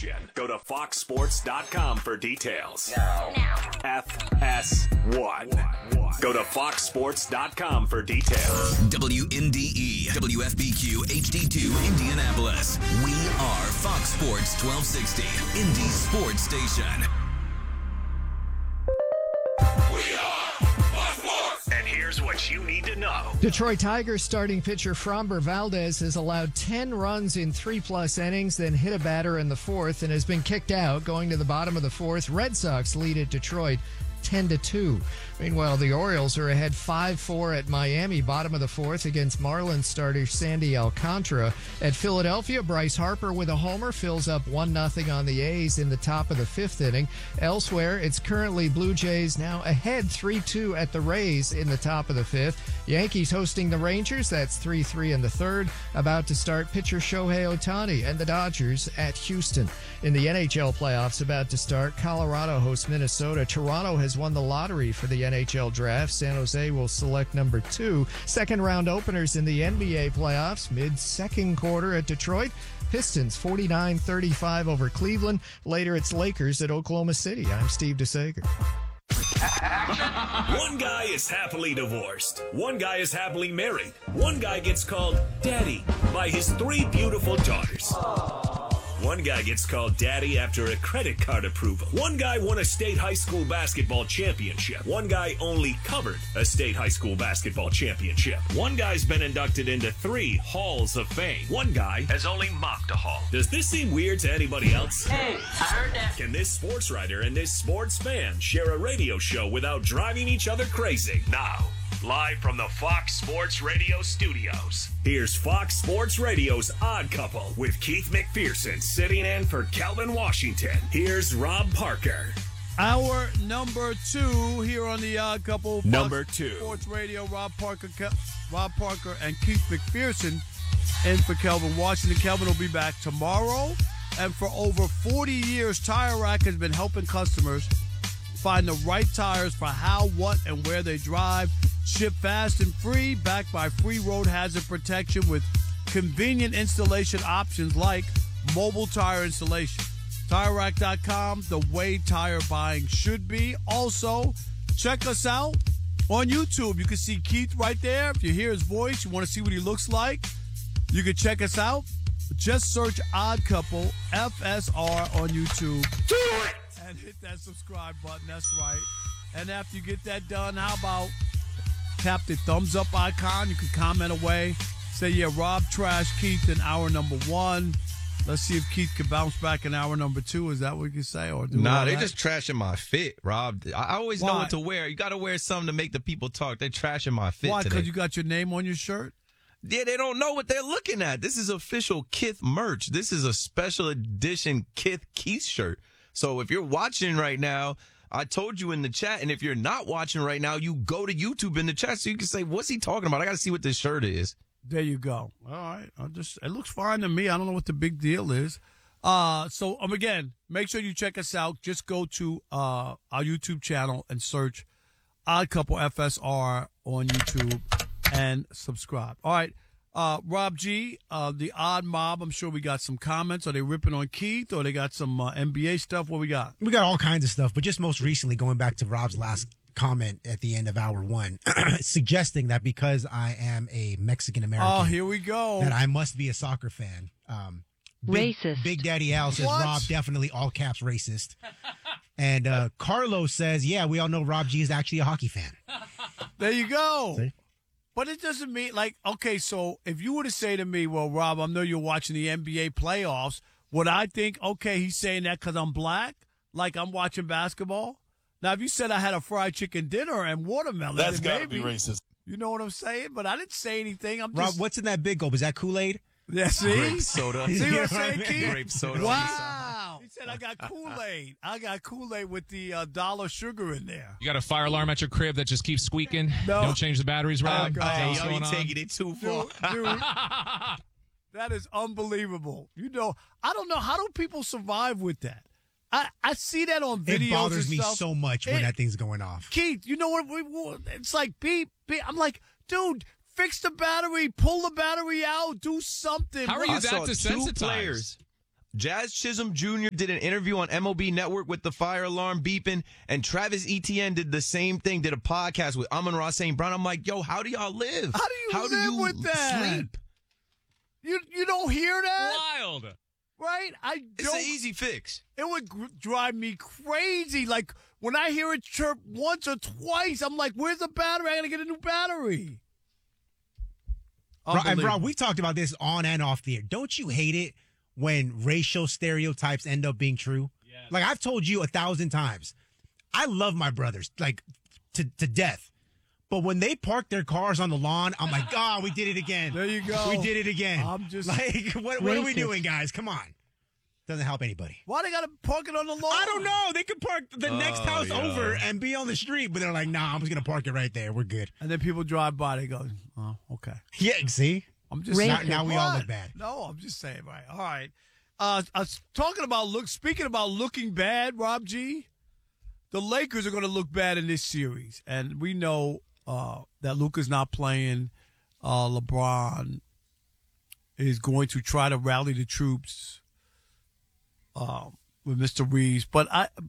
championship. Go to foxsports.com for details. FS1. Go to foxsports.com for details. WNDE, WFBQ, HD2, Indianapolis. We are Fox Sports 1260, Indy Sports Station. We are Fox Sports. And here's what you need to know. Detroit Tigers starting pitcher Framber Valdez has allowed 10 runs in 3+ innings, then hit a batter in the fourth and has been kicked out. Going to the bottom of the fourth, Red Sox lead at Detroit 10-2. Meanwhile, the Orioles are ahead 5-4 at Miami, bottom of the fourth, against Marlins starter Sandy Alcantara. At Philadelphia, Bryce Harper with a homer fills up 1-0 on the A's in the top of the fifth inning. Elsewhere, it's currently Blue Jays now ahead 3-2 at the Rays in the top of the fifth. Yankees hosting the Rangers, that's 3-3 in the third. About to start, pitcher Shohei Ohtani and the Dodgers at Houston. In the NHL playoffs about to start, Colorado hosts Minnesota. Toronto has won the lottery for the NHL draft. San Jose will select number 2. Second round openers in the NBA playoffs, mid-second quarter at Detroit. Pistons 49-35 over Cleveland. Later it's Lakers at Oklahoma City. I'm Steve DeSager. One guy is happily divorced. One guy is happily married. One guy gets called Daddy by his 3 beautiful daughters. One guy gets called Daddy after a credit card approval. One guy won a state high school basketball championship. One guy only covered a state high school basketball championship. One guy's been inducted into 3 halls of fame. One guy has only mocked a hall. Does this seem weird to anybody else? Hey, I heard that. Can this sports writer and this sports fan share a radio show without driving each other crazy? Now, live from the Fox Sports Radio studios, here's Fox Sports Radio's Odd Couple with Keith McPherson sitting in for Calvin Washington. Here's Rob Parker. Our number 2 here on the Odd Couple. Number Fox 2. Sports Radio, Rob Parker and Keith McPherson in for Calvin Washington. Calvin will be back tomorrow. And for over 40 years, Tire Rack has been helping customers find the right tires for how, what, and where they drive. Ship fast and free, backed by free road hazard protection with convenient installation options like mobile tire installation. TireRack.com, the way tire buying should be. Also, check us out on YouTube. You can see Keith right there. If you hear his voice, you want to see what he looks like, you can check us out. Just search Odd Couple FSR on YouTube. Do it! And hit that subscribe button. That's right. And after you get that done, how about tap the thumbs up icon? You can comment away. Say, yeah, Rob trashed Keith in hour number 1. Let's see if Keith can bounce back in hour number 2. Is that what you can say? Or Nah, they just trashing my fit, Rob. I always know Why? what to wear. You got to wear something to make the people talk. They're trashing my fit Why? today. Because you got your name on your shirt? Yeah, they don't know what they're looking at. This is official Kith merch. This is a special edition Kith Keith shirt. So if you're watching right now, I told you in the chat, and if you're not watching right now, you go to YouTube in the chat so you can say, what's he talking about? I got to see what this shirt is. There you go. All right. It looks fine to me. I don't know what the big deal is. So again, make sure you check us out. Just go to our YouTube channel and search Odd Couple FSR on YouTube and subscribe. All right. Rob G, the Odd Mob, I'm sure we got some comments. Are they ripping on Keith or they got some NBA stuff? What we got? We got all kinds of stuff, but just most recently, going back to Rob's last comment at the end of hour 1, suggesting that because I am a Mexican American, Oh, here we go. that I must be a soccer fan. Racist. Big Daddy Al says, What? Rob, definitely all caps racist. And Carlos says, yeah, we all know Rob G is actually a hockey fan. There you go. See? But it doesn't mean, like, okay, so if you were to say to me, well, Rob, I know you're watching the NBA playoffs, would I think, okay, he's saying that because I'm black? Like I'm watching basketball? Now, if you said I had a fried chicken dinner and watermelon, That's then got to be maybe, racist. You know what I'm saying? But I didn't say anything. I'm Rob, just. what's in that big gulp? Is that Kool-Aid? Yeah, see? Grape soda. See what I'm Yeah, saying, right. Keith? Grape soda. Wow. He said I got Kool-Aid. I got Kool-Aid with the dollar sugar in there. You got a fire alarm at your crib that just keeps squeaking? No. Don't change the batteries, Rob? God. Is that Hey, what's yo, going you on? taking it too far. Dude, that is unbelievable. You know, I don't know. How do people survive with that? I see that on videos. It bothers and me stuff. so much when that thing's going off. Keith, you know what? It's like beep, beep. I'm like, dude, fix the battery, pull the battery out, do something. How are you I that saw 2 desensitized? players. Jazz Chisholm Jr. did an interview on MLB Network with the fire alarm beeping, and Travis Etienne did the same thing, did a podcast with Amon-Ra St. Brown. I'm like, yo, how do y'all live? How do you live with that? Sleep? You don't hear that? Wild. Right? It's an easy fix. It would drive me crazy. Like, when I hear it chirp once or twice, I'm like, where's the battery? I got to get a new battery. And Rob, we talked about this on and off the air. Don't you hate it when racial stereotypes end up being true? Yes. Like, I've told you 1,000 times, I love my brothers, like, to death. But when they park their cars on the lawn, I'm like, we did it again. There you go. We did it again. I'm just like, what are we doing, guys? Come on. Doesn't help anybody. Why they got to park it on the lawn? I don't know. They could park the next house over and be on the street, but they're like, nah, I'm just going to park it right there. We're good. And then people drive by, they go, oh, okay. Yeah, see? I'm just now we all look bad. No, I'm just saying, right. All right. I was speaking about looking bad, Rob G, the Lakers are going to look bad in this series. And we know that Luka's not playing. LeBron is going to try to rally the troops with Mr. Reeves. But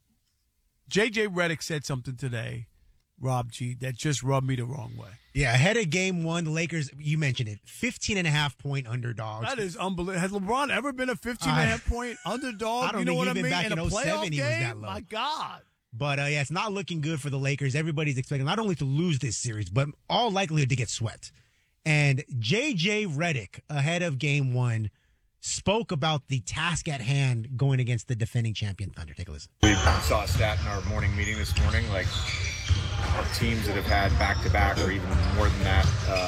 J.J. Redick said something today, Rob G, that just rubbed me the wrong way. Yeah, ahead of game one, the Lakers, you mentioned it, 15.5-point underdogs. That is unbelievable. Has LeBron ever been a 15.5-point underdog? I don't you know think what I even mean? back in a playoff 07 he game? was that low. My God. But, yeah, it's not looking good for the Lakers. Everybody's expecting not only to lose this series, but all likelihood to get swept. And J.J. Redick, ahead of game one, spoke about the task at hand going against the defending champion Thunder. Take a listen. We saw a stat in our morning meeting this morning, like teams that have had back-to-back or even more than that,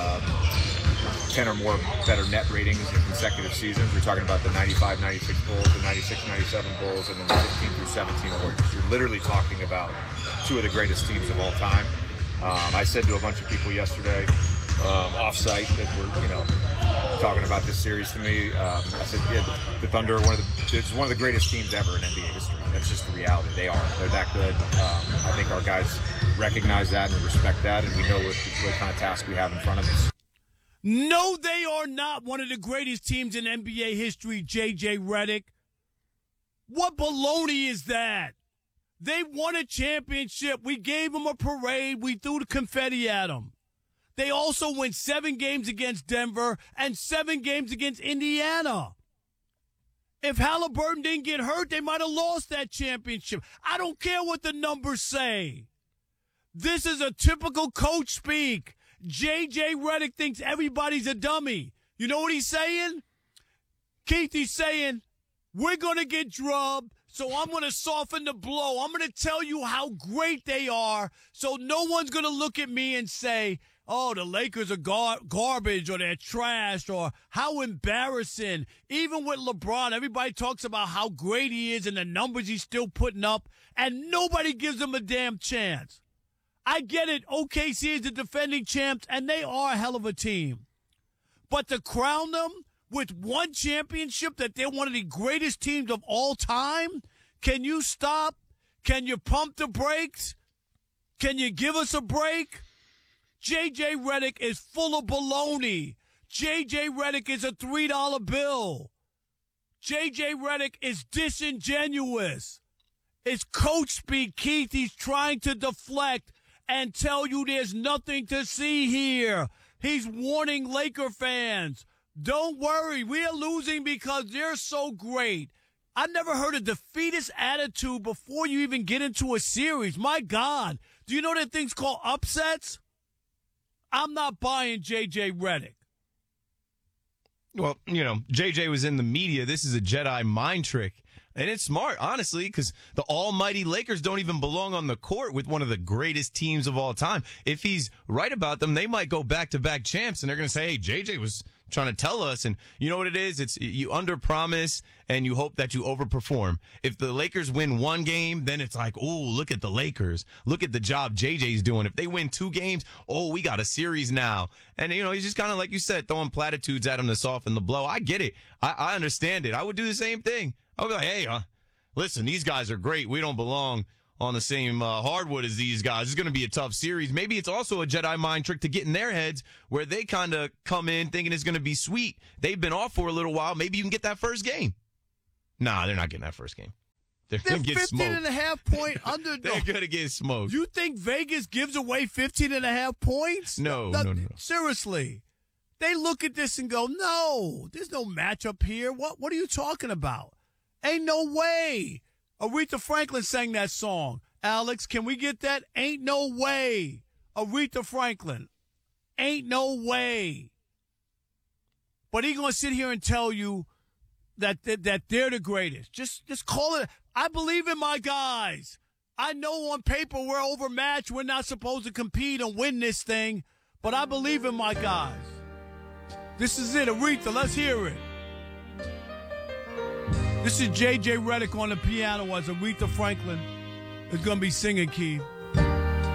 10 or more better net ratings in consecutive seasons. We're talking about the 95-96 Bulls, the 96-97 Bulls, and then the 15-17 Warriors. You're literally talking about two of the greatest teams of all time. I said to a bunch of people yesterday, off-site, that were, talking about this series to me. I said, yeah, the Thunder are it's one of the greatest teams ever in NBA history. That's just the reality. They're that good. I think our guys recognize that and respect that, and we know what kind of task we have in front of us. No, they are not one of the greatest teams in NBA history, J.J. Redick. What baloney is that? They won a championship. We gave them a parade. We threw the confetti at them. They also win 7 games against Denver and 7 games against Indiana. If Halliburton didn't get hurt, they might have lost that championship. I don't care what the numbers say. This is a typical coach speak. J.J. Redick thinks everybody's a dummy. You know what he's saying? Keith, he's saying, we're going to get drubbed, so I'm going to soften the blow. I'm going to tell you how great they are, so no one's going to look at me and say, oh, the Lakers are garbage or they're trash or how embarrassing. Even with LeBron, everybody talks about how great he is and the numbers he's still putting up, and nobody gives him a damn chance. I get it. OKC is the defending champs, and they are a hell of a team. But to crown them with one championship that they're one of the greatest teams of all time, can you stop? Can you pump the brakes? Can you give us a break? J.J. Redick is full of baloney. J.J. Redick is a $3 bill. J.J. Redick is disingenuous. It's coach speak, Keith. He's trying to deflect and tell you there's nothing to see here. He's warning Laker fans. Don't worry, we are losing because they're so great. I never heard a defeatist attitude before you even get into a series. My God. Do you know that thing's called upsets? I'm not buying J.J. Redick. Well, J.J. was in the media. This is a Jedi mind trick. And it's smart, honestly, because the almighty Lakers don't even belong on the court with one of the greatest teams of all time. If he's right about them, they might go back-to-back champs, and they're going to say, hey, J.J. was trying to tell us. And you know what it is? It's you under-promise, and you hope that you overperform. If the Lakers win one game, then it's like, oh, look at the Lakers. Look at the job J.J.'s doing. If they win 2 games, oh, we got a series now. And, he's just kind of, like you said, throwing platitudes at him to soften the blow. I get it. I understand it. I would do the same thing. I would be like, hey, listen, these guys are great. We don't belong on the same hardwood as these guys. It's going to be a tough series. Maybe it's also a Jedi mind trick to get in their heads where they kind of come in thinking it's going to be sweet. They've been off for a little while. Maybe you can get that first game. Nah, they're not getting that first game. They're They're going to get 15.5 smoked. point underdog. They're going to get smoked. You think Vegas gives away 15.5 points? No. Seriously. They look at this and go, no, there's no matchup here. What are you talking about? Ain't no way. Aretha Franklin sang that song. Alex, can we get that? Ain't no way. Aretha Franklin. Ain't no way. But he going to sit here and tell you that they're the greatest. Just call it. I believe in my guys. I know on paper we're overmatched. We're not supposed to compete and win this thing. But I believe in my guys. This is it, Aretha. Let's hear it. This is J.J. Redick on the piano as Aretha Franklin is going to be singing, Keith.